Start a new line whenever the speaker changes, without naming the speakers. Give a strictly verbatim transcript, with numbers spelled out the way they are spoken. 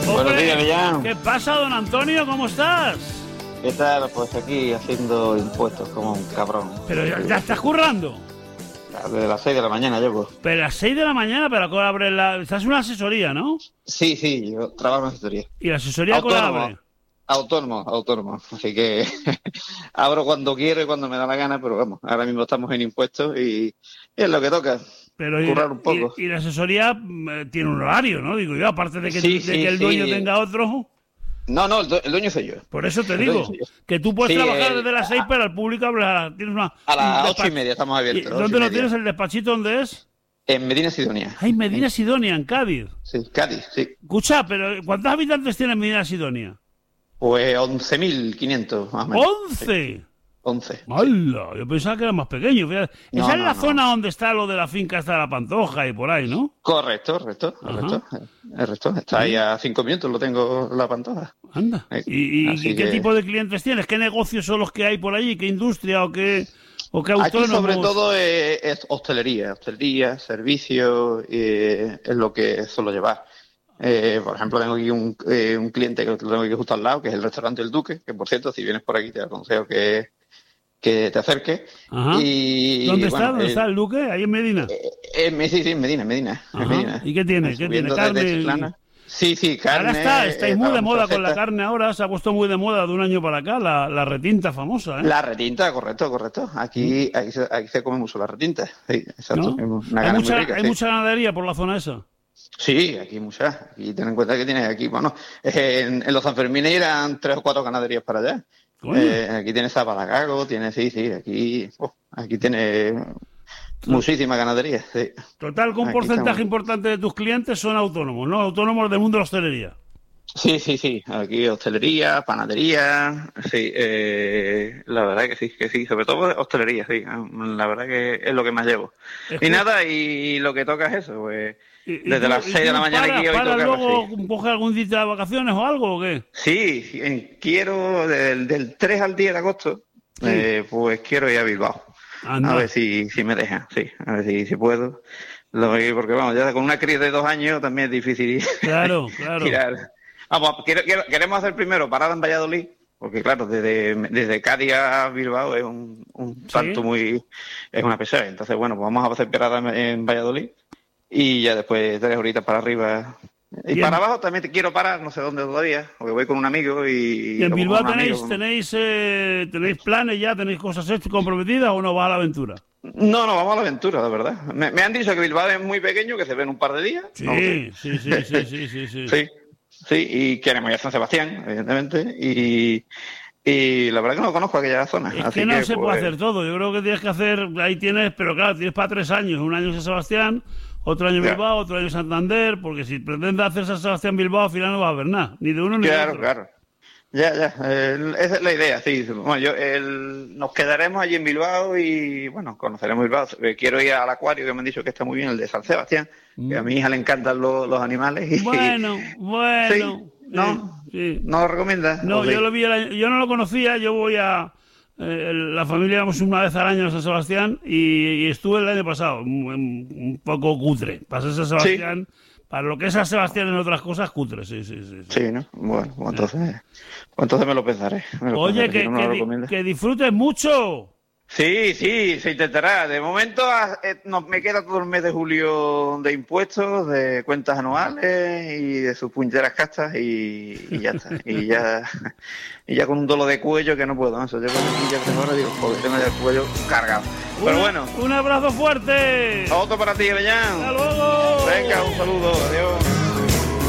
Buenos días, Millán.
¿Qué pasa, don Antonio? ¿Cómo estás?
¿Qué tal? Pues aquí haciendo impuestos como un cabrón.
Pero ya, ya estás currando.
Desde las seis de la mañana llevo.
Pero a las seis de la mañana, pero ¿a qué hora abre la...? Estás en una asesoría, ¿no?
Sí, sí, yo trabajo en asesoría.
¿Y la asesoría a qué hora abre?
Autónomo, autónomo. Así que abro cuando quiero y cuando me da la gana, pero vamos, ahora mismo estamos en impuestos y, y es lo que toca.
Pero
currar
y,
un poco.
Y, y la asesoría eh, tiene un horario, ¿no? Digo yo, aparte de que,
Sí,
de
sí,
que el dueño
sí.
tenga otro...
No, no, el, du- el dueño soy yo.
Por eso te
El
digo,
dueño soy yo.
que tú puedes
Sí,
trabajar
el-
desde las seis, pero al público habla- tienes una...
A
un
las
despacho.
ocho y media estamos
¿Y
abiertos. a las
¿Dónde
ocho y
lo
media.
tienes? ¿El despachito dónde es?
En Medina Sidonia.
Ay, Medina Sidonia, en Cádiz.
Sí, Cádiz, sí.
Escucha, pero ¿cuántos habitantes tiene Medina Sidonia?
Pues once mil quinientos más o menos.
¡Once!
once.
¡Hala! Yo pensaba que era más pequeño. Fíjate.
No,
Esa es
no,
la
no.
zona donde está lo de la finca hasta la Pantoja y por ahí, ¿no?
Correcto, correcto, correcto. Correcto. Está ahí a cinco minutos, lo tengo la Pantoja.
Anda.
Ahí.
¿Y, y-
Así
y qué
que-
tipo de clientes tienes? ¿Qué negocios son los que hay por allí? ¿Qué industria o qué, o qué
Aquí
autónomos?
sobre todo es, es hostelería, hostelería, servicios, eh, es lo que suelo llevar. Eh, por ejemplo, tengo aquí un, eh, un cliente que lo tengo aquí justo al lado, que es el restaurante El Duque, que por cierto, si vienes por aquí te aconsejo que, que te acerques.
Ajá.
Y,
¿Dónde
bueno,
está? ¿Dónde
eh,
está el Duque? Ahí en Medina.
Eh, eh, sí, sí, en Medina, en Medina. en
Ajá.
Medina.
¿Y qué tiene? ¿Qué tiene?
Subiendo desde
¿Carne?
Chiclana. Sí, sí, carne.
Ahora está, estáis
eh,
muy
para
de moda
muchas
con la
cetas.
carne ahora, se ha puesto muy de moda de un año para acá, la, la retinta famosa, ¿eh?
La retinta, correcto, correcto. Aquí, aquí, se, aquí se come mucho la retinta. Sí, exacto.
¿No?
Es una
Hay,
carne
mucha,
muy rica.
hay
sí.
mucha ganadería por la zona esa.
Sí, aquí muchas. Aquí ten en cuenta que tienes aquí, bueno, en, en los Sanfermines irán tres o cuatro ganaderías para allá.
Coño.
Eh, aquí tienes Zapalagago, tienes, sí, sí, aquí, oh, aquí tienes muchísimas ganaderías. Sí.
Total, que un
Aquí
porcentaje
estamos.
importante de tus clientes son autónomos, ¿no? Autónomos del mundo de la hostelería.
Sí, sí, sí. Aquí hostelería, panadería, sí. Eh, la verdad que sí, que sí. Sobre todo hostelería, sí. La verdad que es lo que más llevo.
Es
Y
que-
nada, y lo que toca es eso, pues.
Y- y
Desde
tú-
las
y
seis de
tú
la mañana
para-
aquí hoy
para
toca,
luego
sí.
coger algún día de vacaciones o algo, ¿o qué?
Sí, sí, eh, quiero del, del tres al diez de agosto,
Sí.
eh, pues quiero ir a Bilbao.
Anda.
A ver si, si me dejan, sí, a ver si, si puedo. Lo, porque vamos, ya con una cría de dos años también es difícil
Claro, claro.
tirar. Vamos, quiero- quiero- queremos hacer primero parada en Valladolid, porque claro, desde, desde Cádiz a Bilbao es un, un salto muy, es una pesada. Entonces, bueno, pues vamos a hacer parada en, en Valladolid y ya después tres horitas para arriba. Y
Bien.
para abajo también te quiero parar, no sé dónde todavía, porque voy con un amigo y...
¿Y en
o con
Bilbao
un
tenéis,
amigo.
tenéis, eh, tenéis planes ya, tenéis cosas hechas, comprometidas o no vas a la aventura?
No, no, vamos a la aventura, la verdad. Me, me han dicho que Bilbao es muy pequeño, que se ve en un par de días.
Sí,
No lo sé.
sí, sí, sí, sí, sí, sí.
Sí, sí, y queremos ir a San Sebastián, evidentemente, y, y la verdad que no conozco aquella zona.
Es
así
que no se
pues,
puede hacer todo. Yo creo que tienes que hacer, ahí tienes, pero claro, tienes para tres años. Un año en San Sebastián, otro año en
Ya.
Bilbao, otro año en Santander, porque si pretendes hacer San Sebastián Bilbao, al final no va a haber nada, ni de uno ni de
Claro,
otro.
claro. Ya, ya, el- esa es la idea, sí. Bueno, yo, el, nos quedaremos allí en Bilbao y, bueno, conoceremos Bilbao. Eh, Quiero ir al acuario, que me han dicho que está muy bien, el de San Sebastián, que a mi hija le encantan los, los animales. Y,
Bueno, bueno.
Sí, ¿no?
Sí, sí.
¿No lo recomiendas?
No,
¿O sí?
yo lo vi el año- yo no lo conocía, yo voy a eh, la familia vamos una vez al año a San Sebastián y, y estuve el año pasado, un, un poco cutre. Pasé San Sebastián, para lo que es San Sebastián en otras cosas, cutre, sí, sí, sí. Sí,
Sí, ¿no? Bueno, pues entonces, pues entonces me lo pensaré. me lo
Oye,
pensaré,
que,
si no me
que
lo
di-
recomiendas.
que disfrutes mucho.
Sí, sí, se intentará. De momento ah, eh, nos, me queda todo el mes de julio de impuestos, de cuentas anuales y de sus puñeteras castas y, y ya está. Y ya y ya con un dolor de cuello que no puedo. ¿no? Eso, yo con aquí ya tengo ahora digo, joder, tengo ya el cuello cargado. Pero
Una-
bueno,
Un abrazo fuerte.
otro para ti,
Hasta
Bellán.
luego.
Venga, un saludo. Adiós.